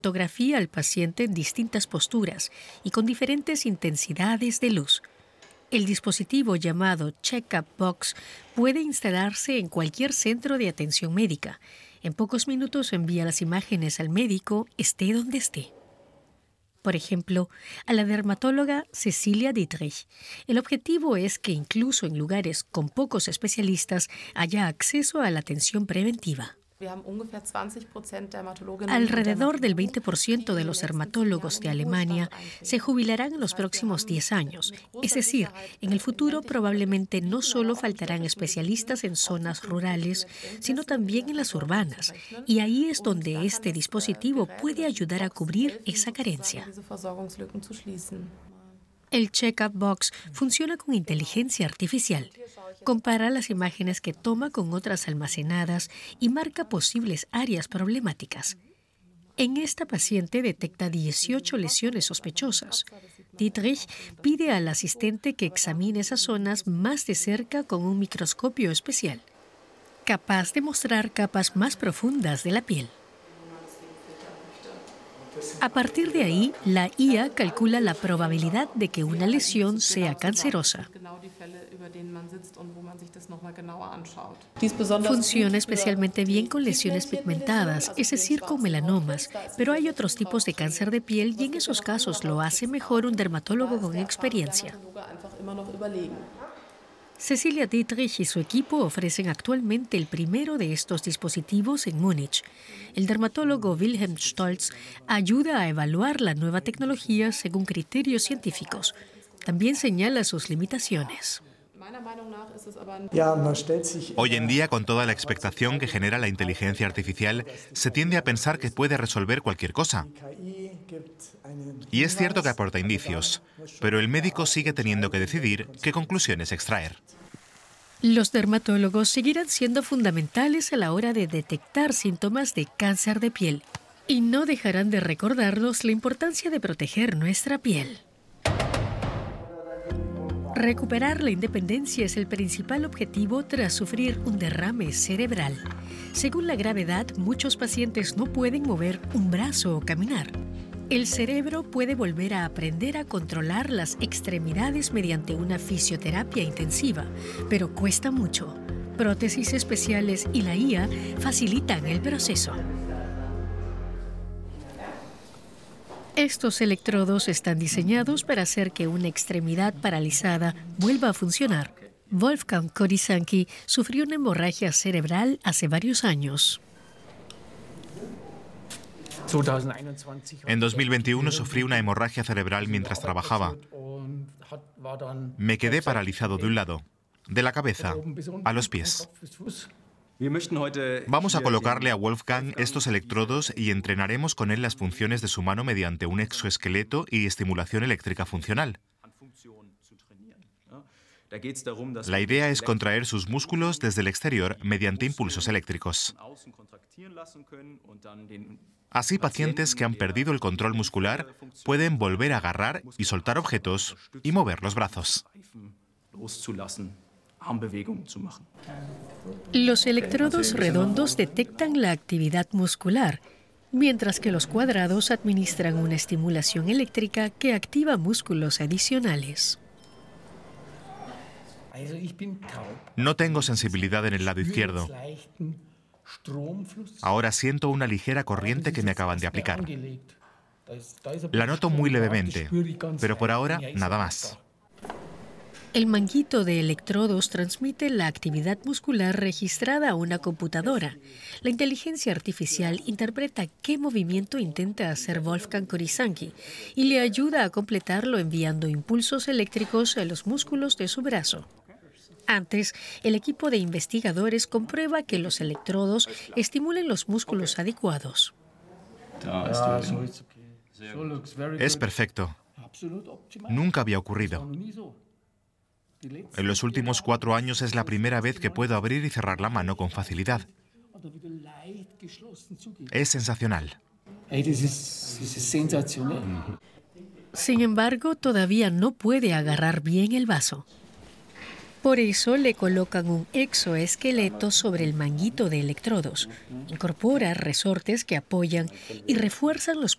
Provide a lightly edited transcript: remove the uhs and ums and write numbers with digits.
Fotografía al paciente en distintas posturas y con diferentes intensidades de luz. El dispositivo llamado Check-up Box puede instalarse en cualquier centro de atención médica. En pocos minutos envía las imágenes al médico, esté donde esté. Por ejemplo, a la dermatóloga Cecilia Dietrich. El objetivo es que incluso en lugares con pocos especialistas haya acceso a la atención preventiva. Alrededor del 20% de los dermatólogos de Alemania se jubilarán en los próximos 10 años. Es decir, en el futuro probablemente no solo faltarán especialistas en zonas rurales, sino también en las urbanas. Y ahí es donde este dispositivo puede ayudar a cubrir esa carencia. El Check-up Box funciona con inteligencia artificial. Compara las imágenes que toma con otras almacenadas y marca posibles áreas problemáticas. En esta paciente detecta 18 lesiones sospechosas. Dietrich pide al asistente que examine esas zonas más de cerca con un microscopio especial, capaz de mostrar capas más profundas de la piel. A partir de ahí, la IA calcula la probabilidad de que una lesión sea cancerosa. Funciona especialmente bien con lesiones pigmentadas, es decir, con melanomas, pero hay otros tipos de cáncer de piel y en esos casos lo hace mejor un dermatólogo con experiencia. Cecilia Dietrich y su equipo ofrecen actualmente el primero de estos dispositivos en Múnich. El dermatólogo Wilhelm Stolz ayuda a evaluar la nueva tecnología según criterios científicos. También señala sus limitaciones. Hoy en día, con toda la expectación que genera la inteligencia artificial, se tiende a pensar que puede resolver cualquier cosa. Y es cierto que aporta indicios, pero el médico sigue teniendo que decidir qué conclusiones extraer. Los dermatólogos seguirán siendo fundamentales a la hora de detectar síntomas de cáncer de piel y no dejarán de recordarnos la importancia de proteger nuestra piel. Recuperar la independencia es el principal objetivo tras sufrir un derrame cerebral. Según la gravedad, muchos pacientes no pueden mover un brazo o caminar. El cerebro puede volver a aprender a controlar las extremidades mediante una fisioterapia intensiva, pero cuesta mucho. Prótesis especiales y la IA facilitan el proceso. Estos electrodos están diseñados para hacer que una extremidad paralizada vuelva a funcionar. Wolfgang Korisanki sufrió una hemorragia cerebral hace varios años. En 2021 sufrí una hemorragia cerebral mientras trabajaba. Me quedé paralizado de un lado, de la cabeza a los pies. Vamos a colocarle a Wolfgang estos electrodos y entrenaremos con él las funciones de su mano mediante un exoesqueleto y estimulación eléctrica funcional. La idea es contraer sus músculos desde el exterior mediante impulsos eléctricos. Así, pacientes que han perdido el control muscular pueden volver a agarrar y soltar objetos y mover los brazos. Los electrodos redondos detectan la actividad muscular, mientras que los cuadrados administran una estimulación eléctrica que activa músculos adicionales. No tengo sensibilidad en el lado izquierdo. Ahora siento una ligera corriente que me acaban de aplicar. La noto muy levemente, pero por ahora nada más. El manguito de electrodos transmite la actividad muscular registrada a una computadora. La inteligencia artificial interpreta qué movimiento intenta hacer Wolfgang Korisanki y le ayuda a completarlo enviando impulsos eléctricos a los músculos de su brazo. Antes, el equipo de investigadores comprueba que los electrodos estimulen los músculos adecuados. Es perfecto. Nunca había ocurrido. En los últimos 4 años es la primera vez que puedo abrir y cerrar la mano con facilidad. Es sensacional. Sin embargo, todavía no puede agarrar bien el vaso. Por eso le colocan un exoesqueleto sobre el manguito de electrodos. Incorpora resortes que apoyan y refuerzan los